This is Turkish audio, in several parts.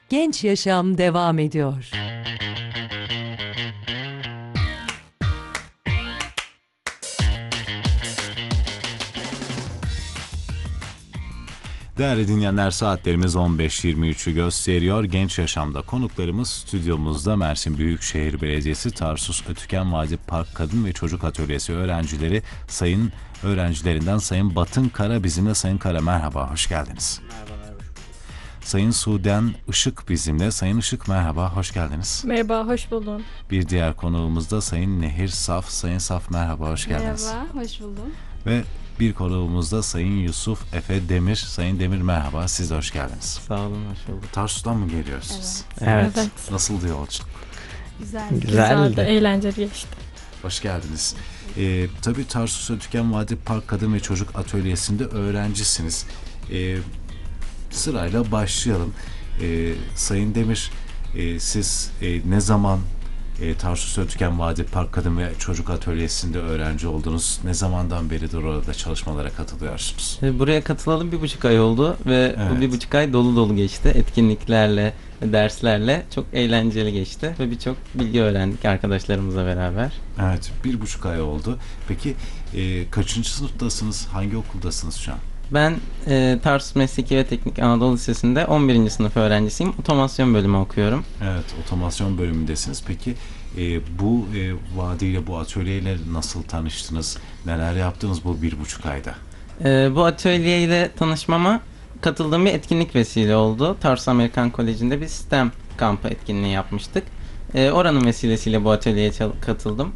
Genç Yaşam devam ediyor. Değerli dinleyenler, saatlerimiz 15.23'ü gösteriyor. Genç Yaşam'da konuklarımız stüdyomuzda Mersin Büyükşehir Belediyesi Tarsus Ötüken Vadi Park Kadın ve Çocuk Atölyesi öğrencilerinden Sayın Batın Kara bizimle. Sayın Kara, merhaba, hoş geldiniz. Merhabalar, hoş bulduk. Sayın Suden Işık bizimle. Sayın Işık, merhaba, hoş geldiniz. Merhaba, hoş buldum. Bir diğer konuğumuz da Sayın Nehir Saf. Sayın Saf, merhaba, hoş geldiniz. Merhaba, hoş buldum. Ve bir konuğumuz da Sayın Yusuf Efe Demir. Sayın Demir, merhaba, siz de hoş geldiniz. Sağ olun, hoş bulduk. Tarsus'tan mı geliyorsunuz? Evet. Nasıldı yolculuk? Güzeldi, eğlenceli geçti. Hoş geldiniz. Tabii Tarsus Ötüken Vadi Park Kadın ve Çocuk Atölyesi'nde öğrencisiniz. Sırayla başlayalım. Sayın Demir, siz ne zaman Tarsus Ötüken Vadi Park Kadın ve Çocuk Atölyesi'nde öğrenci oldunuz? Ne zamandan beridir orada çalışmalara katılıyorsunuz? Buraya katılalı 1,5 ay oldu ve Evet. bu 1,5 ay dolu dolu geçti. Etkinliklerle, derslerle çok eğlenceli geçti ve birçok bilgi öğrendik arkadaşlarımızla beraber. Evet, 1,5 ay oldu. Peki kaçıncı sınıftasınız? Hangi okuldasınız şu an? Ben Tarsus Mesleki ve Teknik Anadolu Lisesi'nde 11. sınıf öğrencisiyim. Otomasyon bölümü okuyorum. Evet, otomasyon bölümündesiniz. Peki bu vadiyle, bu atölyeyle nasıl tanıştınız? Neler yaptınız bu 1,5 ayda? Bu atölyeyle tanışmama katıldığım bir etkinlik vesile oldu. Tarsus Amerikan Koleji'nde bir STEM kampı etkinliği yapmıştık. Oranın vesilesiyle bu atölyeye katıldım.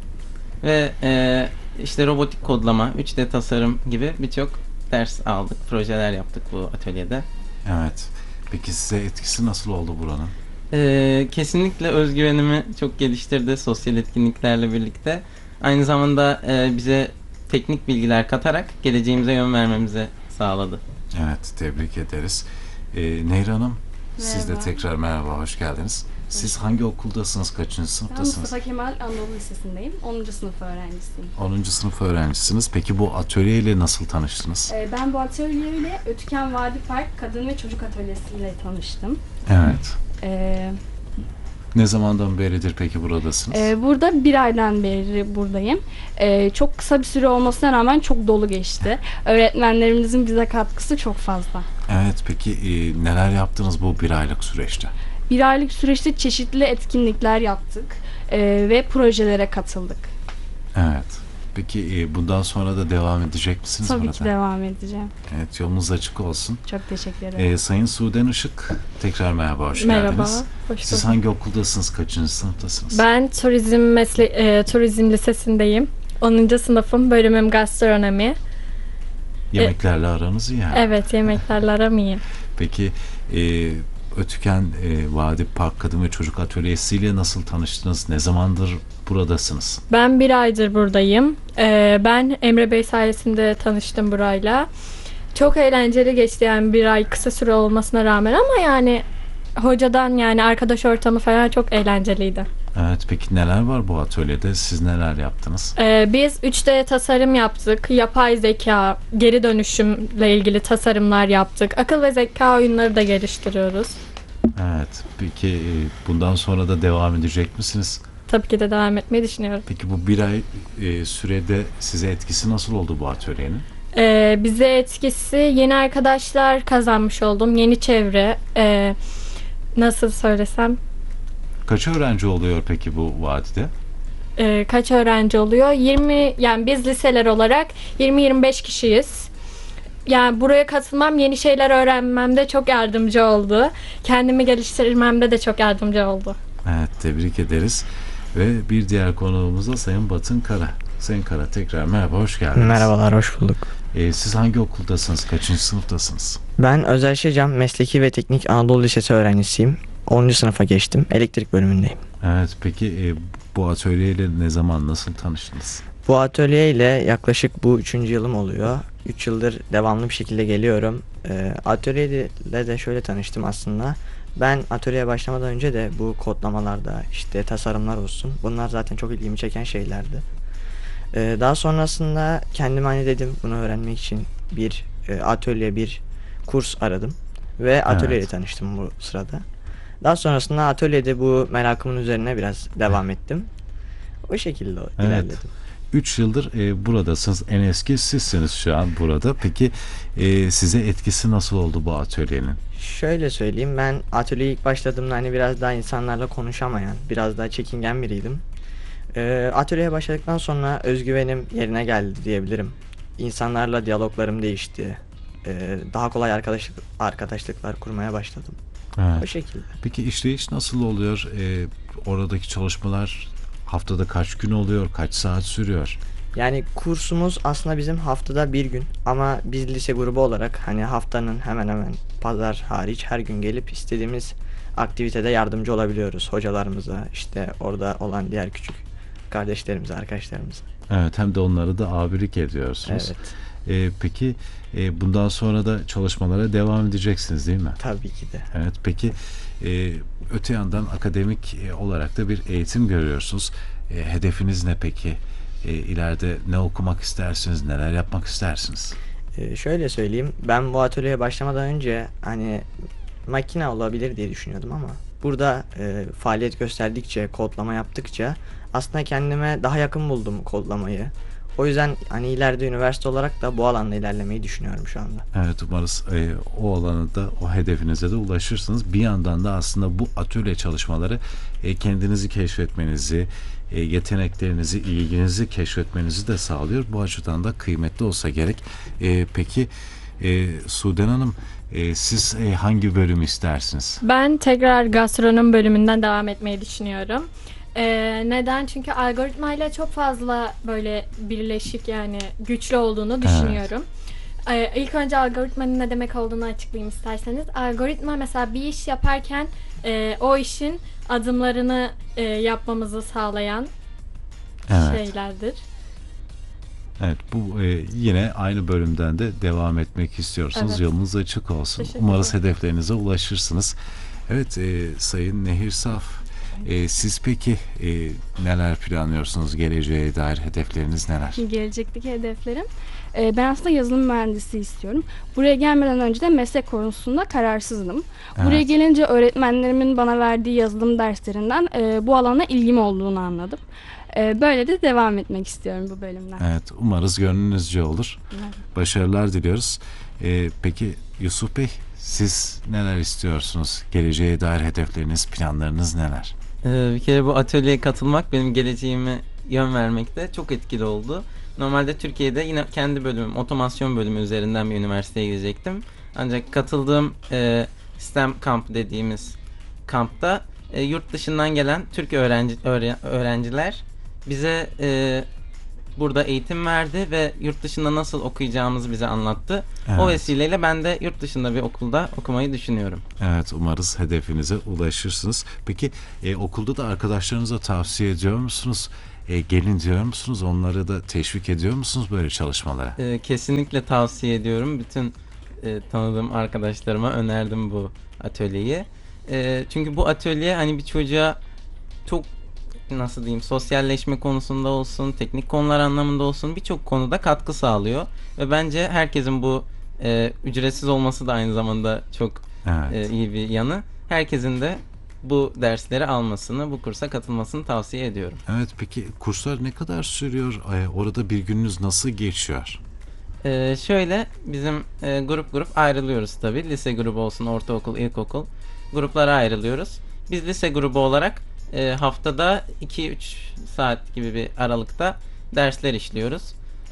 Ve işte robotik kodlama, 3D tasarım gibi birçok ders aldık, projeler yaptık bu atölyede. Evet. Peki size etkisi nasıl oldu buranın? Kesinlikle özgüvenimi çok geliştirdi sosyal etkinliklerle birlikte. Aynı zamanda bize teknik bilgiler katarak geleceğimize yön vermemizi sağladı. Evet, tebrik ederiz. Nehir Hanım, siz de Merhaba. tekrar merhaba, hoş geldiniz. Siz hangi okuldasınız, kaçıncı Ben sınıftasınız? Mustafa Kemal Anadolu Lisesi'ndeyim. 10. sınıf öğrencisiyim. 10. sınıf öğrencisiniz. Peki bu atölyeyle nasıl tanıştınız? Ben bu atölyeyle Ötüken Vadi Park Kadın ve Çocuk Atölyesi ile tanıştım. Evet. Ee, Ne zamandan beridir peki buradasınız? Burada bir aydan beri buradayım. Çok kısa bir süre olmasına rağmen çok dolu geçti. Öğretmenlerimizin bize katkısı çok fazla. Evet, peki neler yaptınız bu bir aylık süreçte? Bir aylık süreçte çeşitli etkinlikler yaptık ve projelere katıldık. Evet. Peki bundan sonra da devam edecek misiniz Tabii burada? ki devam edeceğim. Evet, yolunuz açık olsun. Çok teşekkür ederim. Sayın Suden Işık, tekrar merhaba, hoş Merhaba, geldiniz. hoş Siz bulduk. hangi okuldasınız, kaçıncı sınıftasınız? Ben Turizm Lisesi'ndeyim. 10. sınıfım, bölümüm gastronomi. Yemeklerle aranız iyi yani. Evet, yemeklerle aram iyi. Peki Ötüken Vadi Park Kadın ve Çocuk Atölyesi ile nasıl tanıştınız? Ne zamandır buradasınız? Ben bir aydır buradayım. Ben Emre Bey sayesinde tanıştım burayla. Çok eğlenceli geçti, yani bir ay kısa süre olmasına rağmen, ama yani hocadan, yani arkadaş ortamı falan çok eğlenceliydi. Evet, peki neler var bu atölyede? Siz neler yaptınız? Biz 3D tasarım yaptık. Yapay zeka, geri dönüşümle ilgili tasarımlar yaptık. Akıl ve zeka oyunları da geliştiriyoruz. Evet, peki bundan sonra da devam edecek misiniz? Tabii ki de devam etmeyi düşünüyorum. Peki bu bir ay sürede size etkisi nasıl oldu bu atölyenin? Bize etkisi, yeni arkadaşlar kazanmış oldum. Yeni çevre. Nasıl söylesem? Kaç öğrenci oluyor peki bu vadide? Kaç öğrenci oluyor? 20, yani biz liseler olarak 20-25 kişiyiz. Yani buraya katılmam yeni şeyler öğrenmemde çok yardımcı oldu. Kendimi geliştirmemde de çok yardımcı oldu. Evet, tebrik ederiz. Ve bir diğer konuğumuz da Sayın Batın Kara. Sayın Kara, tekrar merhaba, hoş geldiniz. Merhabalar, hoş bulduk. Siz hangi okuldasınız, kaçıncı sınıftasınız? Ben Özel Şecam Mesleki ve Teknik Anadolu Lisesi öğrencisiyim. 10. sınıfa geçtim. Elektrik bölümündeyim. Evet, peki bu atölyeyle ne zaman, nasıl tanıştınız? Bu atölye ile yaklaşık bu 3. yılım oluyor. 3 yıldır devamlı bir şekilde geliyorum. Atölyeyle de şöyle tanıştım aslında. Ben atölyeye başlamadan önce de bu kodlamalarda, işte tasarımlar olsun, bunlar zaten çok ilgimi çeken şeylerdi. Daha sonrasında kendim hani dedim, bunu öğrenmek için bir atölye, bir kurs aradım ve atölyeyle tanıştım bu sırada. Daha sonrasında atölyede bu merakımın üzerine biraz devam ettim. O şekilde ilerledim. 3 yıldır buradasınız. En eski sizsiniz şu an burada. Peki size etkisi nasıl oldu bu atölyenin? Şöyle söyleyeyim, ben atölyeye ilk başladığımda hani biraz daha insanlarla konuşamayan, biraz daha çekingen biriydim. Atölyeye başladıktan sonra özgüvenim yerine geldi diyebilirim. İnsanlarla diyaloglarım değişti. Daha kolay arkadaşlıklar kurmaya başladım. Evet. O şekilde. Peki işleyiş nasıl oluyor? Oradaki çalışmalar haftada kaç gün oluyor? Kaç saat sürüyor? Yani kursumuz aslında bizim haftada bir gün ama biz lise grubu olarak hani haftanın hemen hemen pazar hariç her gün gelip istediğimiz aktivitede yardımcı olabiliyoruz hocalarımıza, işte orada olan diğer küçük kardeşlerimize, arkadaşlarımıza. Evet, hem de onları da abilik ediyorsunuz. Evet, Peki bundan sonra da çalışmalara devam edeceksiniz değil mi? tabii ki de. Evet, peki öte yandan akademik olarak da bir eğitim görüyorsunuz. Hedefiniz ne peki? İleride ne okumak istersiniz, neler yapmak istersiniz? Şöyle söyleyeyim, ben bu atölyeye başlamadan önce hani makine olabilir diye düşünüyordum ama burada faaliyet gösterdikçe, kodlama yaptıkça aslında kendime daha yakın buldum kodlamayı. O yüzden hani ileride üniversite olarak da bu alanda ilerlemeyi düşünüyorum şu anda. Evet, umarız o alanda da, o hedefinize de ulaşırsınız. Bir yandan da aslında bu atölye çalışmaları kendinizi keşfetmenizi, yeteneklerinizi, ilginizi keşfetmenizi de sağlıyor. Bu açıdan da kıymetli olsa gerek. Peki Sudan Hanım, siz hangi bölümü istersiniz? Ben tekrar gastronomi bölümünden devam etmeyi düşünüyorum. Neden? Çünkü algoritmayla çok fazla böyle birleşik, yani güçlü olduğunu düşünüyorum. İlk önce algoritmanın ne demek olduğunu açıklayayım isterseniz. Algoritma mesela bir iş yaparken o işin adımlarını yapmamızı sağlayan şeylerdir. Evet, bu yine aynı bölümden de devam etmek istiyorsunuz. Evet. Yolunuz açık olsun. Teşekkür Umarız ederim. hedeflerinize ulaşırsınız. Evet, Sayın Nehir Saf, siz peki neler planlıyorsunuz? Geleceğe dair hedefleriniz neler? Gelecekteki hedeflerim. Ben aslında yazılım mühendisi istiyorum. Buraya gelmeden önce de meslek konusunda kararsızdım. Buraya Evet. gelince öğretmenlerimin bana verdiği yazılım derslerinden bu alana ilgim olduğunu anladım. Böyle de devam etmek istiyorum bu bölümden. Evet, umarız gönlünüzce olur. Başarılar diliyoruz. Peki Yusuf Bey, siz neler istiyorsunuz? Geleceğe dair hedefleriniz, planlarınız neler? Bir kere bu atölyeye katılmak benim geleceğime yön vermekte çok etkili oldu. Normalde Türkiye'de yine kendi bölümüm, otomasyon bölümü üzerinden bir üniversiteye gidecektim. Ancak katıldığım STEM kamp dediğimiz kampta yurt dışından gelen Türk öğrenciler bize burada eğitim verdi ve yurt dışında nasıl okuyacağımızı bize anlattı. Evet. O vesileyle ben de yurt dışında bir okulda okumayı düşünüyorum. Evet, umarız hedefinize ulaşırsınız. Peki okulda da arkadaşlarınıza tavsiye ediyor musunuz? Gelin diyor musunuz? Onları da teşvik ediyor musunuz böyle çalışmalara? Kesinlikle tavsiye ediyorum. Bütün tanıdığım arkadaşlarıma önerdim bu atölyeyi. Çünkü bu atölye hani bir çocuğa çok, nasıl diyeyim, sosyalleşme konusunda olsun, teknik konular anlamında olsun birçok konuda katkı sağlıyor. Ve bence herkesin bu ücretsiz olması da aynı zamanda çok Evet. iyi bir yanı. Herkesin de bu dersleri almasını, bu kursa katılmasını tavsiye ediyorum. Evet, peki kurslar ne kadar sürüyor? Orada bir gününüz nasıl geçiyor? Şöyle bizim grup ayrılıyoruz tabii. Lise grubu olsun, ortaokul, ilkokul gruplara ayrılıyoruz. Biz lise grubu olarak haftada 2-3 saat gibi bir aralıkta dersler işliyoruz.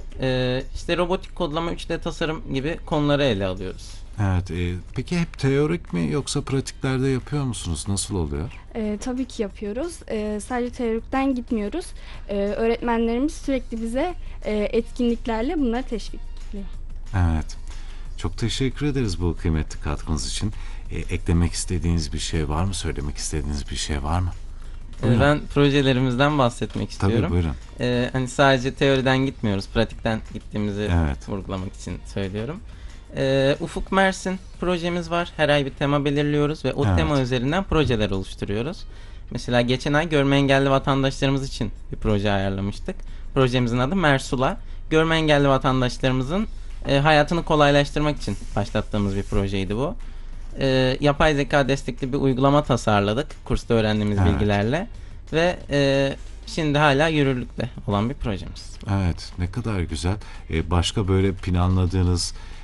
İşte robotik kodlama, 3D tasarım gibi konuları ele alıyoruz. Evet, peki hep teorik mi yoksa pratiklerde yapıyor musunuz? Nasıl oluyor? Tabii ki yapıyoruz. Sadece teorikten gitmiyoruz. Öğretmenlerimiz sürekli bize etkinliklerle bunları teşvikliyor. Evet. Çok teşekkür ederiz bu kıymetli katkınız için. Eklemek istediğiniz bir şey var mı? Söylemek istediğiniz bir şey var mı? Buyurun. Ben projelerimizden bahsetmek Tabii, istiyorum. buyurun. Hani sadece teoriden gitmiyoruz, pratikten gittiğimizi Evet. vurgulamak için söylüyorum. Ufuk Mersin projemiz var. Her ay bir tema belirliyoruz ve o Evet. tema üzerinden projeler oluşturuyoruz. Mesela geçen ay görme engelli vatandaşlarımız için bir proje ayarlamıştık. Projemizin adı Mersula. Görme engelli vatandaşlarımızın hayatını kolaylaştırmak için başlattığımız bir projeydi bu. yapay zeka destekli bir uygulama tasarladık kursta öğrendiğimiz Evet. bilgilerle ve şimdi hala yürürlükte olan bir projemiz. Evet, ne kadar güzel. Başka böyle planladığınız